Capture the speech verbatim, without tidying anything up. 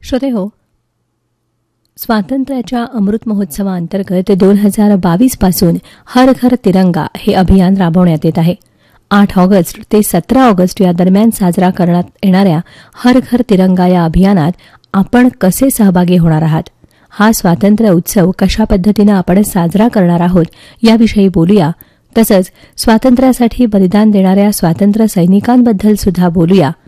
श्रोते हो, स्वातंत्र्याच्या अमृत महोत्सवाअंतर्गत दोन हजार बावीस पासून हर घर तिरंगा हे अभियान राबवण्यात येत आहे. आठ ऑगस्ट ते सतरा ऑगस्ट या दरम्यान साजरा करण्यात येणाऱ्या हर घर तिरंगा या अभियानात आपण कसे सहभागी होणार आहात, हा स्वातंत्र्य उत्सव कशा पद्धतीनं आपण साजरा करणार आहोत याविषयी बोलूया. तसंच स्वातंत्र्यासाठी बलिदान देणाऱ्या स्वातंत्र्य सैनिकांबद्दल सुद्धा बोलूया.